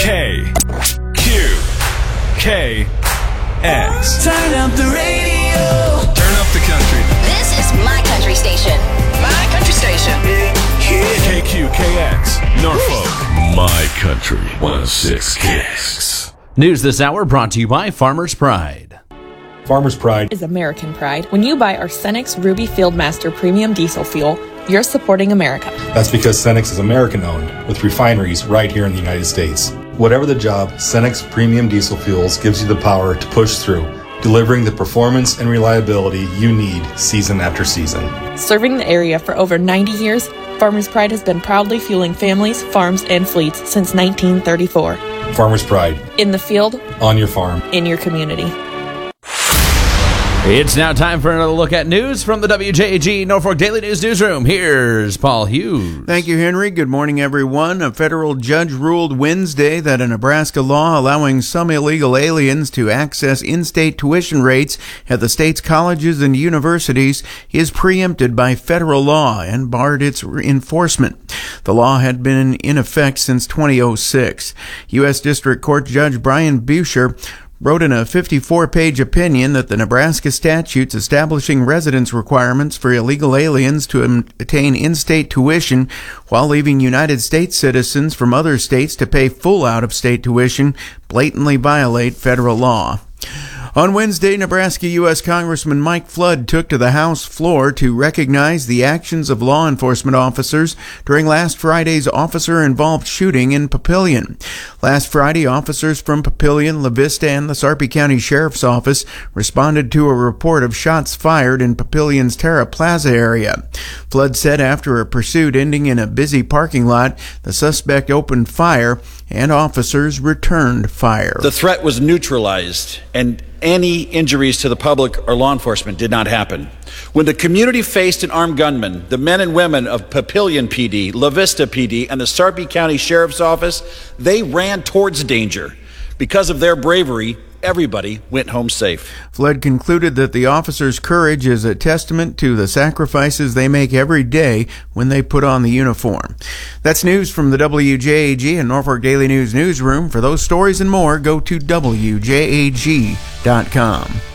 KQKX. Turn up the radio. Turn up the country. This is my country station. My country station. KQKX, Norfolk. My Country 106KX. News this hour brought to you by Farmers Pride. Farmers Pride is American pride. When you buy our Cenex Ruby Fieldmaster Premium Diesel Fuel, you're supporting America. That's because Cenex is American-owned, with refineries right here in the United States. Whatever the job, Cenex Premium Diesel Fuels gives you the power to push through, delivering the performance and reliability you need season after season. Serving the area for over 90 years, Farmers Pride has been proudly fueling families, farms, and fleets since 1934. Farmers Pride. In the field. On your farm. In your community. It's now time for another look at news from the WJAG Norfolk Daily News Newsroom. Here's Paul Hughes. Thank you, Henry. Good morning, everyone. A federal judge ruled Wednesday that a Nebraska law allowing some illegal aliens to access in-state tuition rates at the state's colleges and universities is preempted by federal law and barred its enforcement. The law had been in effect since 2006. U.S. District Court Judge Brian Buescher wrote in a 54-page opinion that the Nebraska statutes establishing residence requirements for illegal aliens to attain in-state tuition while leaving United States citizens from other states to pay full out-of-state tuition blatantly violate federal law. On Wednesday, Nebraska U.S. Congressman Mike Flood took to the House floor to recognize the actions of law enforcement officers during last Friday's officer-involved shooting in Papillion. Last Friday, officers from Papillion, La Vista, and the Sarpy County Sheriff's Office responded to a report of shots fired in Papillion's Terra Plaza area. Flood said after a pursuit ending in a busy parking lot, the suspect opened fire and officers returned fire. The threat was neutralized, and any injuries to the public or law enforcement did not happen. When the community faced an armed gunman, the men and women of Papillion PD, La Vista PD, and the Sarpy County Sheriff's Office, they ran towards danger. Because of their bravery, everybody went home safe. Flood concluded that the officers' courage is a testament to the sacrifices they make every day when they put on the uniform. That's news from the WJAG and Norfolk Daily News Newsroom. For those stories and more, go to WJAG.com.